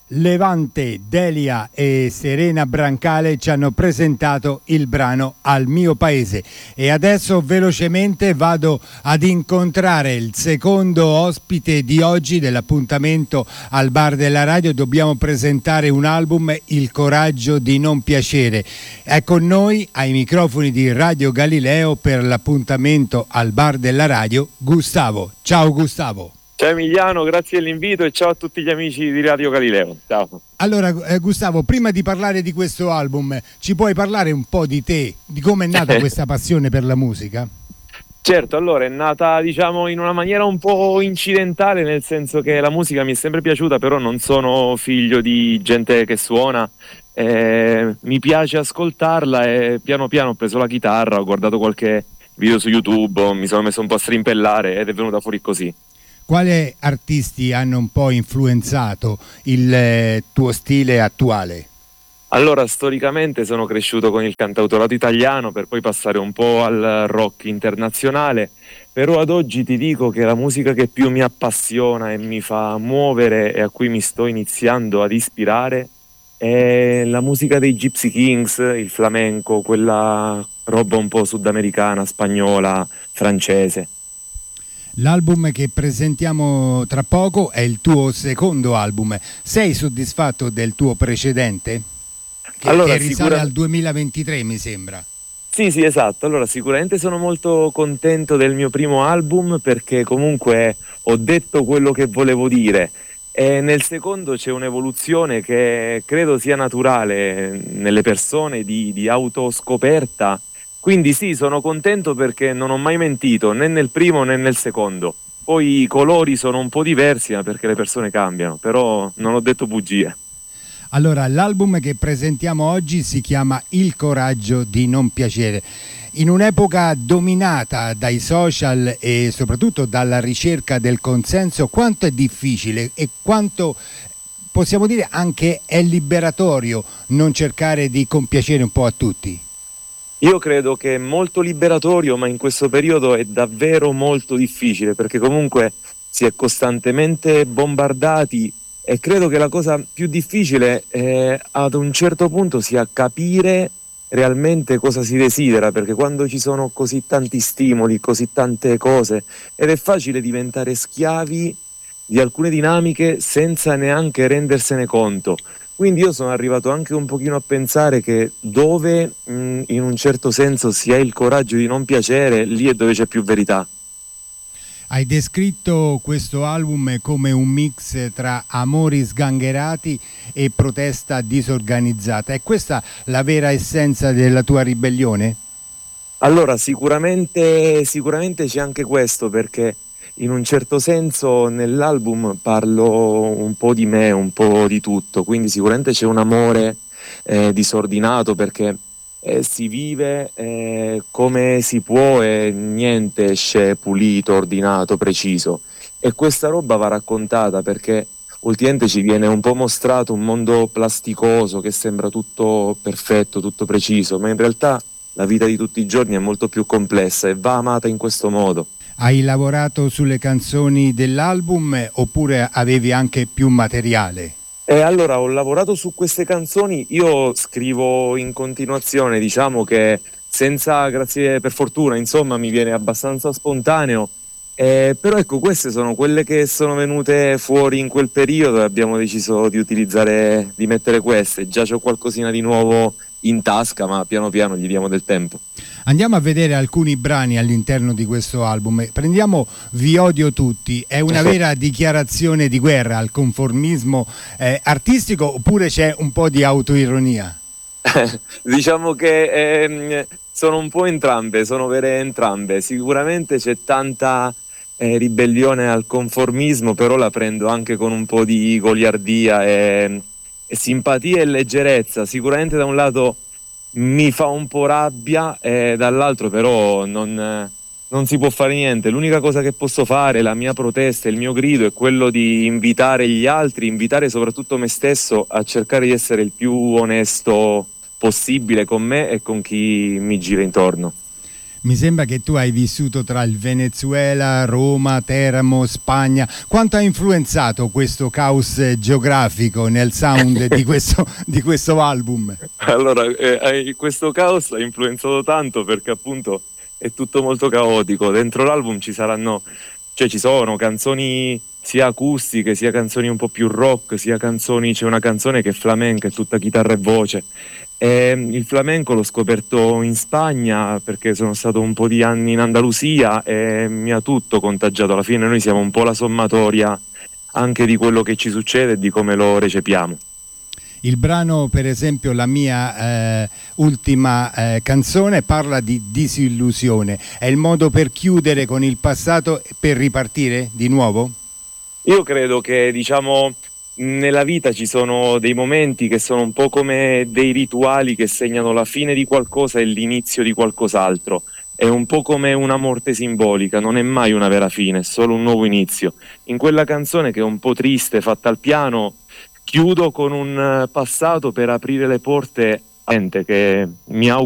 Levante, Delia e Serena Brancale ci hanno presentato il brano Al mio paese e adesso velocemente vado ad incontrare il secondo ospite di oggi dell'appuntamento al Bar della Radio. Dobbiamo presentare un album, Il coraggio di non piacere. È con noi ai microfoni di Radio Galileo per l'appuntamento al Bar della Radio Gustavo. Ciao Gustavo. Ciao Emiliano, grazie dell'invito e ciao a tutti gli amici di Radio Galileo. Ciao. Allora Gustavo, prima di parlare di questo album, ci puoi parlare un po' di te, di come è nata questa passione per la musica? Certo, allora è nata diciamo in una maniera un po' incidentale, nel senso che la musica mi è sempre piaciuta, però non sono figlio di gente che suona, mi piace ascoltarla e piano piano ho preso la chitarra, ho guardato qualche video su YouTube, mi sono messo un po' a strimpellare ed è venuta fuori così. Quali artisti hanno un po' influenzato il tuo stile attuale? Allora, storicamente sono cresciuto con il cantautorato italiano per poi passare un po' al rock internazionale, però ad oggi ti dico che la musica che più mi appassiona e mi fa muovere e a cui mi sto iniziando ad ispirare è la musica dei Gypsy Kings, il flamenco, quella roba un po' sudamericana, spagnola, francese. L'album che presentiamo tra poco è il tuo secondo album. Sei soddisfatto del tuo precedente? Che risale al 2023, mi sembra. Sì, esatto. Allora, sicuramente sono molto contento del mio primo album perché comunque ho detto quello che volevo dire. E nel secondo c'è un'evoluzione che credo sia naturale nelle persone di autoscoperta. Quindi sì, sono contento perché non ho mai mentito né nel primo né nel secondo. Poi i colori sono un po' diversi, ma perché le persone cambiano, però non ho detto bugie. Allora, l'album che presentiamo oggi si chiama Il coraggio di non piacere. In un'epoca dominata dai social e soprattutto dalla ricerca del consenso, quanto è difficile e quanto possiamo dire anche è liberatorio non cercare di compiacere un po' a tutti? Io credo che è molto liberatorio, ma in questo periodo è davvero molto difficile perché comunque si è costantemente bombardati e credo che la cosa più difficile ad un certo punto sia capire realmente cosa si desidera, perché quando ci sono così tanti stimoli, così tante cose, ed è facile diventare schiavi di alcune dinamiche senza neanche rendersene conto. Quindi io sono arrivato anche un pochino a pensare che dove in un certo senso si ha il coraggio di non piacere, lì è dove c'è più verità. Hai descritto questo album come un mix tra amori sgangherati e protesta disorganizzata. È questa la vera essenza della tua ribellione? Allora, sicuramente c'è anche questo, perché in un certo senso nell'album parlo un po' di me, un po' di tutto, quindi sicuramente c'è un amore disordinato perché si vive come si può e niente esce pulito, ordinato, preciso. E questa roba va raccontata perché ultimamente ci viene un po' mostrato un mondo plasticoso che sembra tutto perfetto, tutto preciso, ma in realtà la vita di tutti i giorni è molto più complessa e va amata in questo modo. Hai lavorato sulle canzoni dell'album oppure avevi anche più materiale? Allora, ho lavorato su queste canzoni, io scrivo in continuazione, diciamo che senza, grazie per fortuna, insomma, mi viene abbastanza spontaneo, però ecco, queste sono quelle che sono venute fuori in quel periodo e abbiamo deciso di mettere queste. Già c'ho qualcosina di nuovo in tasca, ma piano piano gli diamo del tempo. Andiamo a vedere alcuni brani all'interno di questo album. Prendiamo Vi odio tutti, è una vera dichiarazione di guerra al conformismo artistico oppure c'è un po' di autoironia? Diciamo che sono un po' entrambe, sono vere entrambe. Sicuramente c'è tanta ribellione al conformismo, però la prendo anche con un po' di goliardia e simpatia e leggerezza. Sicuramente da un lato mi fa un po' rabbia e dall'altro però non si può fare niente. L'unica cosa che posso fare, la mia protesta, il mio grido è quello di invitare gli altri, invitare soprattutto me stesso a cercare di essere il più onesto possibile con me e con chi mi gira intorno. Mi sembra che tu hai vissuto tra il Venezuela, Roma, Teramo, Spagna. Quanto ha influenzato questo caos geografico nel sound di questo album? Allora, questo caos ha influenzato tanto perché appunto è tutto molto caotico. Dentro l'album ci sono canzoni sia acustiche, sia canzoni un po' più rock, c'è una canzone che è flamenca, è tutta chitarra e voce. E il flamenco l'ho scoperto in Spagna perché sono stato un po' di anni in Andalusia e mi ha tutto contagiato. Alla fine noi siamo un po' la sommatoria anche di quello che ci succede e di come lo recepiamo. Il brano, per esempio, la mia ultima canzone parla di disillusione. È il modo per chiudere con il passato e per ripartire di nuovo? Io credo che, diciamo, nella vita ci sono dei momenti che sono un po' come dei rituali che segnano la fine di qualcosa e l'inizio di qualcos'altro. È un po' come una morte simbolica, non è mai una vera fine, è solo un nuovo inizio. In quella canzone che è un po' triste, fatta al piano, chiudo con un passato per aprire le porte a gente che mi auguro